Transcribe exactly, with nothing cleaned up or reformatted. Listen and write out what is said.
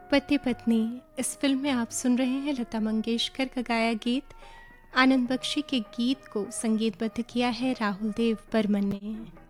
पति पत्नी इस फिल्म में आप सुन रहे हैं लता मंगेशकर का गाया गीत। आनंद बख्शी के गीत को संगीतबद्ध किया है राहुल देव बर्मन ने।